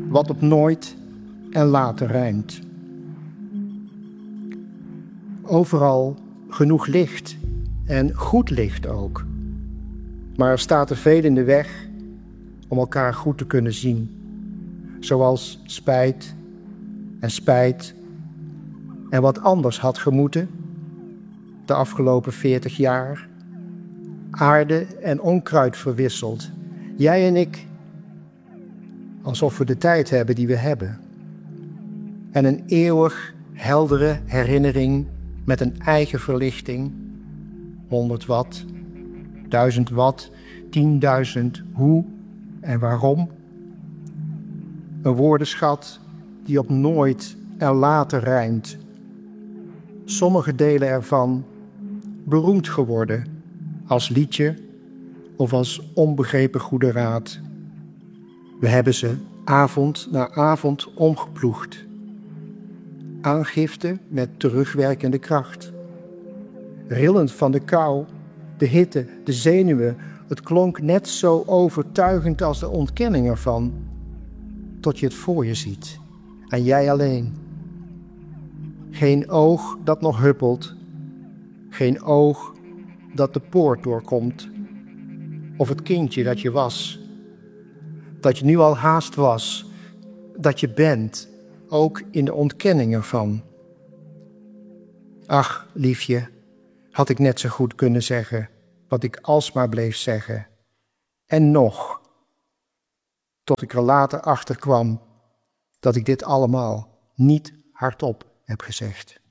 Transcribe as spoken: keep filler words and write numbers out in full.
wat op nooit en later rijmt. Overal genoeg licht en goed licht ook. Maar er staat er veel in de weg om elkaar goed te kunnen zien. Zoals spijt en spijt en wat anders had gemoeten de afgelopen veertig jaar. Aarde en onkruid verwisseld. Jij en ik, alsof we de tijd hebben die we hebben. En een eeuwig heldere herinnering met een eigen verlichting. honderd watt, duizend watt, tienduizend hoe en waarom. Een woordenschat die op nooit en later rijmt. Sommige delen ervan beroemd geworden als liedje of als onbegrepen goede raad. We hebben ze avond na avond omgeploegd. Aangifte met terugwerkende kracht. Rillend van de kou, de hitte, de zenuwen, het klonk net zo overtuigend als de ontkenning ervan, tot je het voor je ziet, en jij alleen. Geen oog dat nog huppelt, geen oog dat de poort doorkomt, of het kindje dat je was, dat je nu al haast was, dat je bent, ook in de ontkenning ervan. Ach, liefje, had ik net zo goed kunnen zeggen wat ik alsmaar bleef zeggen. En nog, tot ik er later achter kwam dat ik dit allemaal niet hardop heb gezegd.